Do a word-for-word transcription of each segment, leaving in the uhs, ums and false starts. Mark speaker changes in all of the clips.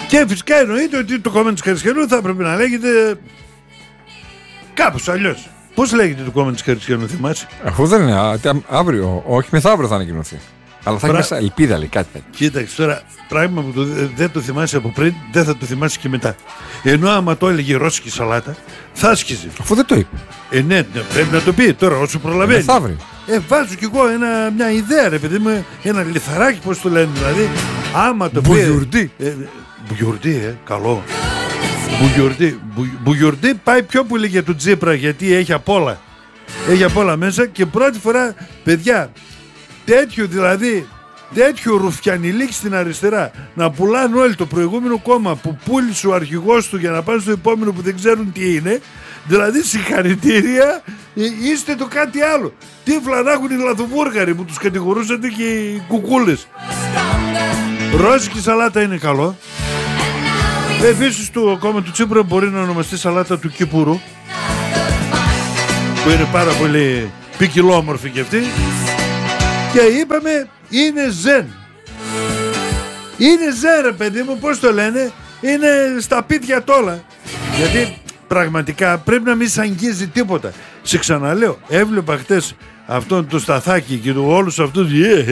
Speaker 1: Και φυσικά εννοείται ότι το κόμμα της Χαρισκιανού θα πρέπει να λέγεται κάπως αλλιώς. Πώς λέγεται το κόμμα της Χαρισκιανού, θυμάσαι?
Speaker 2: Αφού δεν είναι α, αύριο, όχι μεθαύριο θα ανακοινωθεί. Αλλά θα έχει μέσα ελπίδα, λέει κάτι τέτοιο.
Speaker 1: Κοίταξε τώρα, πράγμα που το, δεν το θυμάσαι από πριν, δεν θα το θυμάσαι και μετά. Ενώ άμα το έλεγε ρώσικη σαλάτα, θα άσκησε.
Speaker 2: Αφού δεν το είπε.
Speaker 1: Ε, ναι, πρέπει να το πει τώρα, όσο προλαβαίνει.
Speaker 2: Μεθαύριο.
Speaker 1: Ε, βάζω κι εγώ ένα, μια ιδέα, ρε παιδί μου, ένα λιθαράκι, πώς το λένε δηλαδή. Άμα το πει.
Speaker 2: Μπουγιουρντί.
Speaker 1: Ε, μπουγιουρντί, ε, καλό. Μπουγιουρντί. Μπουγιουρντί πάει πιο πολύ για τον Τσίπρα, γιατί έχει απ' όλα. Έχει απ' όλα μέσα και πρώτη φορά, παιδιά, τέτοιο δηλαδή, τέτοιο ρουφιανιλίκ στην αριστερά, να πουλάνε όλοι το προηγούμενο κόμμα που πούλησε ο αρχηγός του για να πάνε στο επόμενο που δεν ξέρουν τι είναι. Δηλαδή συγχαρητήρια, είστε το κάτι άλλο. Τύφλα να έχουν οι λαθοβούργαροι που τους κατηγορούσατε και οι κουκούλες. Ρώσικη σαλάτα είναι καλό. Επίσης το κόμμα του Τσίπρα μπορεί να ονομαστεί σαλάτα του Κυπουρού, που είναι πάρα πολύ ποικιλόμορφη και αυτή. Και είπαμε είναι ζεν. Είναι ζεν, ρε παιδί μου, πώς το λένε, είναι στα πίτια τόλα. Γιατί πραγματικά πρέπει να μην σ' αγγίζει τίποτα. Σε ξαναλέω, έβλεπα χτες αυτόν το Σταθάκι και του όλους αυτούς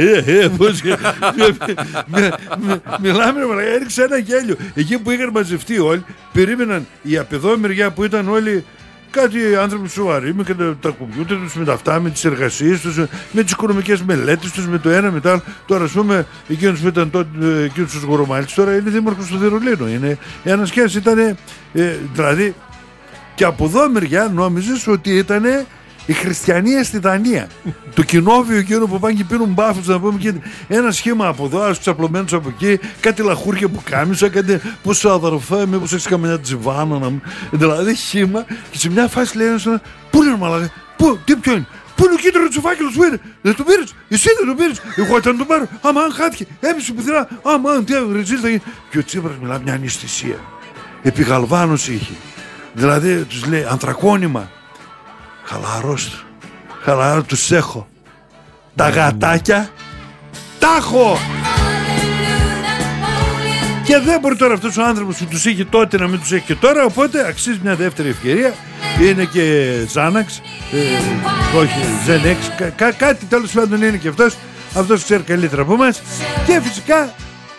Speaker 1: μιλάμε, έριξε ένα γέλιο. Εκεί που είχαν μαζευτεί όλοι, περίμεναν η απ' εδώ μεριά που ήταν όλοι κάτι άνθρωποι σοβαροί, με τα κομπιούτερ τους, με τα αυτά, με τις εργασίες τους, με τις οικονομικές μελέτες τους, με το ένα με το άλλο. Τώρα, ας πούμε, εκείνος που ήταν τότε, εκείνος ο Σγουρομάλης, τώρα είναι δήμαρχος του Βερολίνου. Είναι ένας και ήταν, ε, δηλαδή, και από εδώ μεριά νόμιζες ότι ήταν οι χριστιανοί στη Δανία. Το κοινόβιο εκείνο που πάνε και πίνουν μπάφους, να πούμε, και ένα σχήμα από εδώ, άλλους ξαπλωμένους από εκεί, κάτι λαχούρια που κάμισα, κάτι πόσο αδερφέ, μήπως έχεις καμιά τζιβάνα, να... δηλαδή χήμα. Και σε μια φάση λέει ένας, πού είναι μαλάκα, πού, τι ποιο είναι, πού είναι ο κίτρινος τσουφάκελος που είναι, δεν τον πήρες, εσύ δεν τον πήρες, εγώ ήταν τον πάρω, άμα αν χάθηκε, έπεσε πουθενά, άμα αν τι ρεζίλ θα γίνει. Και ο Τσίπρας μιλά μια αναισθησία, επιγαλβάνωση είχε, δηλαδή τους λέει ανθρακόνημα. Χαλαρός, χαλαρό τους έχω. Τα γατάκια τα έχω. Και δεν μπορεί τώρα αυτός ο άνθρωπος που τους είχε τότε να μην τους έχει και τώρα. Οπότε αξίζει μια δεύτερη ευκαιρία. Είναι και Ζάναξ, ε, όχι Ζενέξ, κα, κα, κάτι τέλος πάντων είναι και αυτός. Αυτός ξέρει καλύτερα από εμάς. Και φυσικά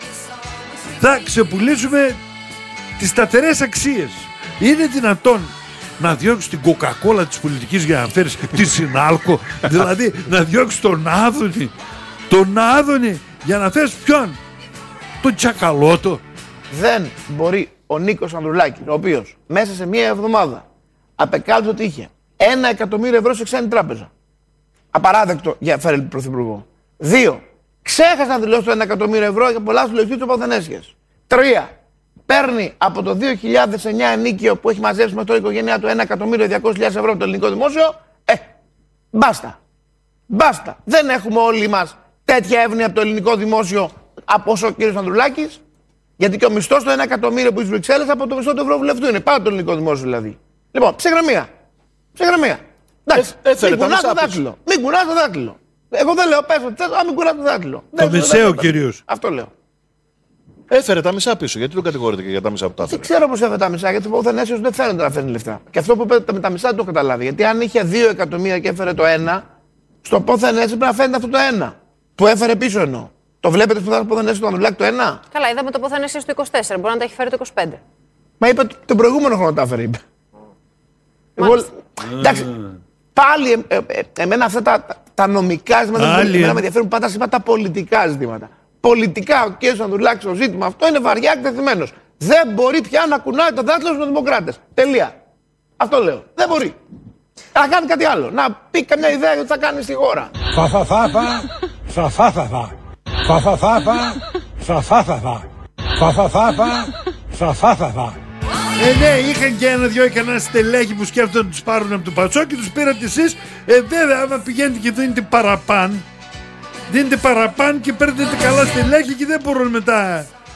Speaker 1: θα ξεπουλήσουμε τις σταθερές αξίες. Είναι δυνατόν να διώξεις την κοκακόλα της πολιτικής για να φέρεις τη Συνάλκο, δηλαδή να διώξεις τον Άδωνη, τον Άδωνη για να θες ποιον, τον Τσακαλώτο.
Speaker 3: Δεν μπορεί ο Νίκος Ανδρουλάκης, ο οποίος μέσα σε μία εβδομάδα απεκάλυψε ότι είχε ένα εκατομμύριο ευρώ σε ξένη τράπεζα. Απαράδεκτο για φέρει τον Πρωθυπουργό. Δύο, ξέχασε να δηλώσει το ένα εκατομμύριο ευρώ για πολλά συλλογικές του Παθενέσιες. Τρία, παίρνει από το δύο χιλιάδες εννιά ενίκιο που έχει μαζέψει με το οικογένειά του ένα εκατομμύριο διακόσιες χιλιάδες ευρώ από το ελληνικό δημόσιο. Ε, μπάστα. Μπάστα. Δεν έχουμε όλοι μας τέτοια εύνοια από το ελληνικό δημόσιο από όσο ο κύριος Ανδρουλάκης. Γιατί και ο μισθός του ένα εκατομμύριο που έχει Βρυξέλλες από το μισθό του Ευρωβουλευτού είναι. Πάνω το ελληνικό δημόσιο δηλαδή. Λοιπόν, ψεγραμμία. Ψεγραμμία. Εντάξει, μην κουνάς το δάκτυλο. Μην κουνάς το δάκτυλο. Εγώ δεν λέω πες ότι θες, α, μην κουνάς το δάκτυλο.
Speaker 1: Το μεσαίο κυρίως.
Speaker 3: Αυτό λέω.
Speaker 4: Έφερε τα μισά πίσω. Γιατί τον κατηγορείτε και για τα μισά που τα έφερε?
Speaker 3: Δεν ξέρω πώς έφερε τα μισά, γιατί ο Παθενέσιος δεν φαίνεται να φέρνει λεφτά. Και αυτό που είπε με τα μισά δεν το έχω καταλάβει. Γιατί αν είχε δύο εκατομμύρια και έφερε το ένα, στο Παθενέσιο πρέπει να φαίνεται αυτό το ένα. Που έφερε πίσω εννοώ. Το βλέπετε στο Παθενέσιο του Ανδρουλάκη το ένα?
Speaker 5: Καλά, είδαμε το Παθενέσιο στο είκοσι τέσσερα. Μπορεί να τα έχει φέρει το είκοσι πέντε.
Speaker 3: Μα είπε τον προηγούμενο χρόνο τα έφερε, είπε. Εγώ... Εντάξει, πάλι ε, ε, ε, εμένα αυτά τα, τα νομικά ζητήματα δεν με ενδιαφέρουν, πάντα σήμερα τα πολιτικά ζητήματα. Πολιτικά ο κ. Ανδρουλάκης το ζήτημα αυτό είναι βαριά εκτεθειμένος. Δεν μπορεί πια να κουνάει το δάχτυλο στους δημοκράτες. Τελεία. Αυτό λέω. Δεν μπορεί. Να κάνει κάτι άλλο. Να πει καμιά ιδέα για τι θα κάνει στη χώρα.
Speaker 6: Φαφαφάφα, φαφαφάφα. Φαφαφάφα, φαφαφάφα. Φαφαφάφα, φαφαφάφα.
Speaker 1: Ε, ναι, είχαν και ένα-δυο ικανά στελέχη που σκέφτονται να τους πάρουν από το Πασόκ και τους πήρατε εσείς. Ε, βέβαια, άμα πηγαίνετε και δίνετε παραπάν, δίνετε παραπάν και παίρνετε καλά στελέχη και δεν μπορούν μετά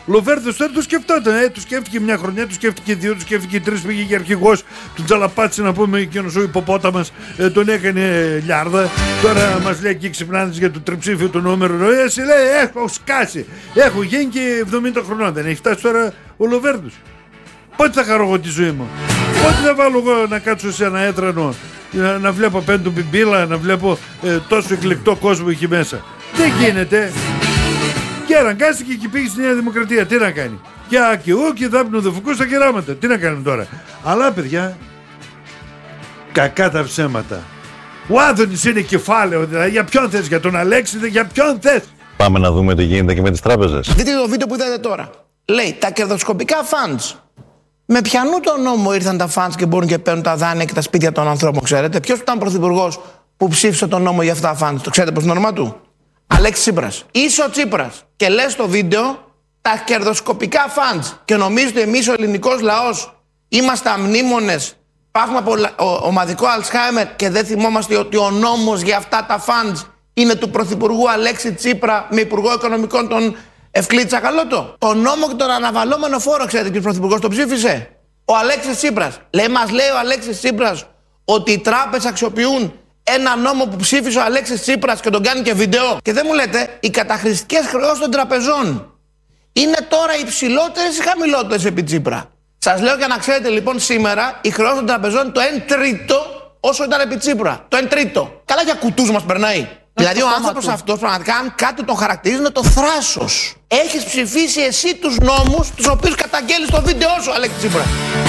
Speaker 1: Λοβέρδος τώρα το σκεφτόταν. Ε, του σκέφτηκε μια χρονιά, του σκέφτηκε δύο, του σκέφτηκε τρεις, πήγε και αρχηγός. Του τζαλαπάτησε να πούμε εκείνος ο υποπόταμας, ε, τον έκανε λιάρδα. Τώρα μας λέει και ξυπνάνε για το τριψήφιο του νούμερο. Ε, σε λέει, έχω σκάσει. Έχω γίνει και εβδομήντα χρονών. Δεν έχει φτάσει τώρα ο Λοβέρδος. Πότε θα χαρώ εγώ τη ζωή μου? Πότε θα βάλω εγώ να κάτσω σε ένα έδρανο, να, να βλέπω πέντου μπιμπίλα, να βλέπω ε, τόσο εκλεκτό κόσμο εκεί μέσα? Δεν γίνεται. Και αναγκάστηκε και πήγε στη Νέα Δημοκρατία. Τι να κάνει? Για και εγώ και δάπνο δοφουκού στα κεράματα. Τι να κάνουμε τώρα? Αλλά παιδιά, κακά τα ψέματα. Ο Άδωνης είναι κεφάλαιο. Δηλαδή για ποιον θες? Για τον Αλέξη? Για ποιον θες?
Speaker 4: Πάμε να δούμε τι γίνεται και με τις τράπεζες.
Speaker 3: Δείτε το βίντεο που είδατε τώρα. Λέει τα κερδοσκοπικά funds. Με ποιανού το νόμο ήρθαν τα funds και μπορούν και παίρνουν τα δάνεια και τα σπίτια των ανθρώπων, ξέρετε? Ποιος ήταν πρωθυπουργός που ψήφισε τον νόμο για αυτά τα funds? Το ξέρετε προς το όνομα του? Αλέξης Τσίπρας. Είσαι ο Τσίπρας και λες στο βίντεο τα κερδοσκοπικά funds και νομίζετε εμείς ο ελληνικός λαός είμαστε αμνήμονες, πάθουμε από ομαδικό Αλτσχάιμερ και δεν θυμόμαστε ότι ο νόμος για αυτά τα funds είναι του πρωθυπουργού Αλέξη Τσίπρα με υπουργό οικονομικών τον Ευκλή Τσακαλώτο? Το νόμο και τον αναβαλώμενο φόρο, ξέρετε ποιος πρωθυπουργός το ψήφισε? Ο Αλέξης Τσίπρας. Λέει, μας λέει ο Αλέξης Τσίπρας ότι οι τράπεζες αξιοποιούν ένα νόμο που ψήφισε ο Αλέξης Τσίπρας και τον κάνει και βίντεο. Και δεν μου λέτε, οι καταχρηστικές χρεώσεις των τραπεζών είναι τώρα υψηλότερες ή χαμηλότερες επί Τσίπρα? Σας λέω για να ξέρετε λοιπόν, σήμερα οι χρεώσεις των τραπεζών είναι το εν τρίτο όσο ήταν επί Τσίπρα. Το εν τρίτο. Καλά για κουτούς μας περνάει. Δηλαδή ο άνθρωπος αυτός πραγματικά, αν κάτι τον χαρακτηρίζει, είναι το θράσος. Έχεις ψηφίσει εσύ τους νόμους τους οποίους καταγγέλεις στο βίντεο σου, Αλέξη Τσίπρα.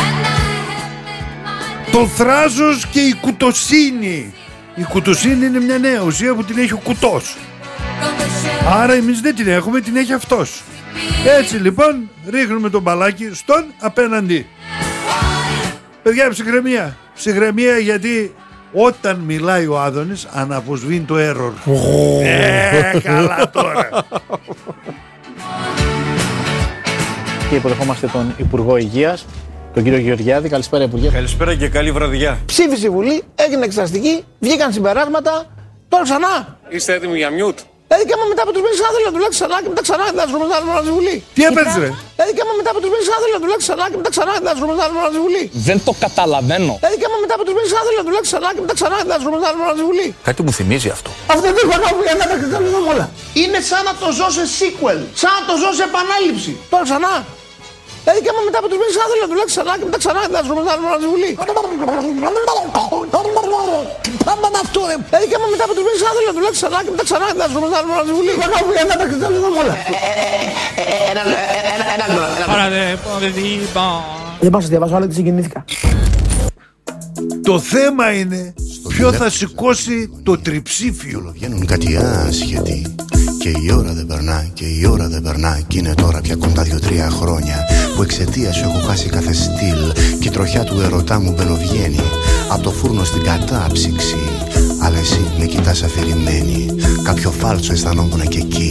Speaker 1: Το θράσος και η κουτοσύνη. Η κουτοσύνη είναι μια νέα ουσία που την έχει ο κουτός. Άρα εμείς δεν την έχουμε, την έχει αυτός. Έτσι λοιπόν ρίχνουμε τον μπαλάκι στον απέναντι. Παιδιά, ψυχραιμία. Ψυχραιμία, γιατί όταν μιλάει ο Άδωνης αναποσβήνει το error. Ε, καλά τώρα.
Speaker 7: Και υποδεχόμαστε τον Υπουργό Υγείας, τον κύριο Γεωργιάδη. Καλησπέρα, Υπουργέ.
Speaker 8: Καλησπέρα και καλή βραδιά.
Speaker 3: Ψήφισε η Βουλή, έγινε εξεταστική, βγήκαν συμπεράσματα, τώρα ξανά.
Speaker 8: Είστε έτοιμοι για μιούτ?
Speaker 3: Δηλαδή και άμα μετά από τους μήνες ξανά θέλω να δουλέψει ξανά και μετά ξανά θα σου μετά στη Βουλή.
Speaker 1: Τι έπαιζε ρε?
Speaker 3: Δηλαδή και άμα μετά από τους μήνες ξανά θέλω να δουλέψει ξανά και μετά ξανά θα σου μετά στη Βουλή.
Speaker 9: Δεν το καταλαβαίνω.
Speaker 3: Δηλαδή και άμα μετά από τους μήνες ξανά θέλω να δουλέψει ξανά και μετά ξανά θα σου μετά στη Βουλή.
Speaker 9: Κάτι μου θυμίζει αυτό.
Speaker 3: Αυτό δεν θα κάνω για να τα καταλαβαίνω όλα. Είναι σαν να το ζω σε sequel, σαν να το ζω σε επανάληψη. Τώρα ξανά. Δηλαδή και άμα μετά από τους μήνες ξανά θέλω να δουλέψει ξανά και μετά ξανά θα σου μετά στη Βουλή. Δηλαδή και άμα μετά από τους μήνες ξανά θέλω να δουλέψει ξανά και μετά ξανά θα σου μετά στη Βουλή. Να τα καταλαβαίνω όλα. Δεν πάω να σας διαβάσω, αλλά και συγκινήθηκα.
Speaker 1: Το θέμα είναι ποιο θα σηκώσει το τριψήφιο.
Speaker 10: Βγαίνουν κάτι άσχετοι και η ώρα δεν περνά και η ώρα δεν περνά κι είναι τώρα πια κοντά δύο-τρία χρόνια που εξαιτία σου έχω χάσει κάθε στυλ και η τροχιά του ερωτά μου μπαινοβγαίνει από το φούρνο στην κατάψυξη. Αλλά εσύ με κοιτάς αφηρημένη, κάποιο φάλτσο αισθανόμουν και εκεί